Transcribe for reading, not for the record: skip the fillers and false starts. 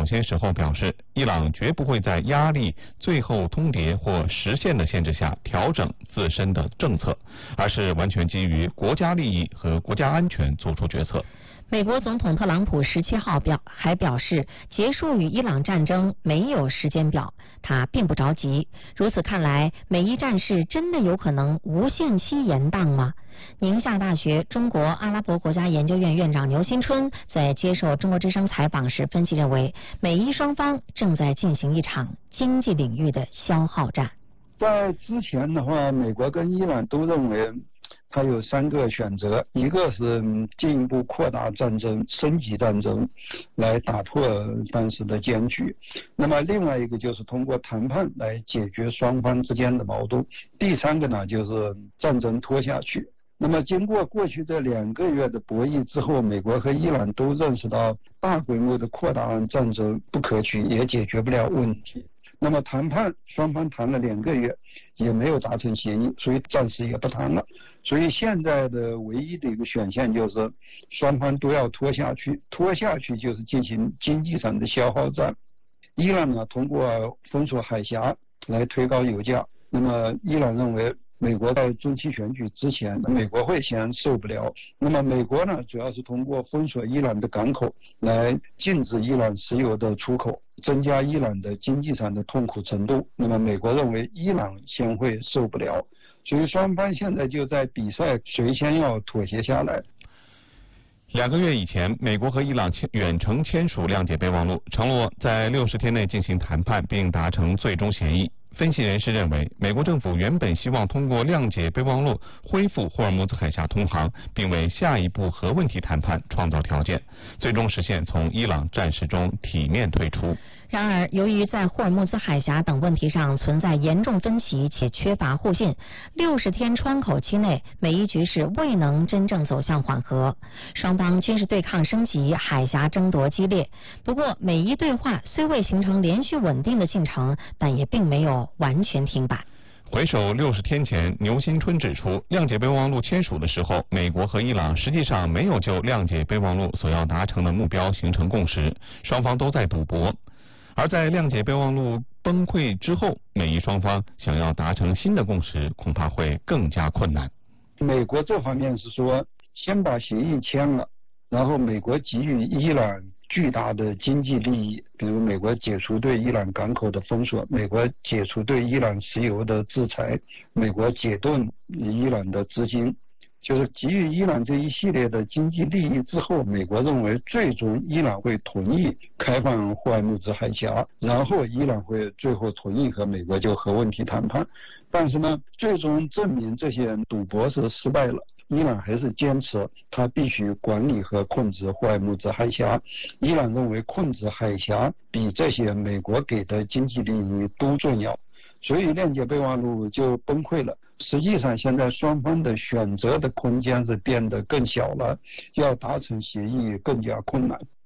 些时候表示，伊朗绝不会在压力最后通牒或实现的限制下调整自身的政策，而是完全基于国家利益和国家安全做出决策。 美国总统特朗普17号还表示，结束与伊朗战争没有时间表，他并不着急。如此看来，美伊战事真的有可能无限期延宕吗？宁夏大学中国阿拉伯国家研究院院长牛新春在接受中国之声采访时分析认为，美伊双方正在进行一场经济领域的消耗战。 在之前的话，美国跟伊朗都认为它有3个选择，一个是进一步扩大战争、升级战争，来打破当时的僵局；那么另外一个就是通过谈判来解决双方之间的矛盾；第3个呢，就是战争拖下去。那么经过过去这2个月的博弈之后，美国和伊朗都认识到大规模的扩大战争不可取，也解决不了问题。那么谈判双方谈了2个月也没有达成协议，所以暂时也不谈了。所以现在的唯一的一个选项就是双方都要拖下去，拖下去就是进行经济上的消耗战。伊朗呢，通过封锁海峡来推高油价，那么伊朗认为美国在中期选举之前，美国会先受不了。那么美国呢，主要是通过封锁伊朗的港口来禁止伊朗石油的出口，增加伊朗的经济上的痛苦程度。那么美国认为伊朗先会受不了，所以双方现在就在比赛谁先要妥协下来。 2个月以前，美国和伊朗远程签署谅解备忘录，承诺在60天内进行谈判并达成最终协议。分析人士认为，美国政府原本希望通过谅解备忘录恢复霍尔木兹海峡通航，并为下一步核问题谈判创造条件，最终实现从伊朗战事中体面退出。 然而，由于在霍尔木兹海峡等问题上存在严重分歧且缺乏互信，60天窗口期内，美伊局势未能真正走向缓和，双方军事对抗升级，海峡争夺激烈。不过，美伊对话虽未形成连续稳定的进程，但也并没有完全停摆。 回首60天前，牛新春指出，谅解备忘录签署的时候，美国和伊朗实际上没有就谅解备忘录所要达成的目标形成共识，双方都在赌博。而在谅解备忘录崩溃之后，美伊双方想要达成新的共识，恐怕会更加困难。 美国这方面是说，先把协议签了，然后美国给予伊朗巨大的经济利益，比如美国解除对伊朗港口的封锁，美国解除对伊朗石油的制裁，美国解冻伊朗的资金，就是给予伊朗这一系列的经济利益之后，美国认为最终伊朗会同意开放霍尔木兹海峡，然后伊朗会最后同意和美国就核问题谈判。但是呢，最终证明这些赌博是失败了。伊朗还是坚持他必须管理和控制霍尔木兹海峡。伊朗认为控制海峡比这些美国给的经济利益都重要，所以谅解备忘录就崩溃了。实际上现在双方的选择的空间是变得更小了，要达成协议更加困难。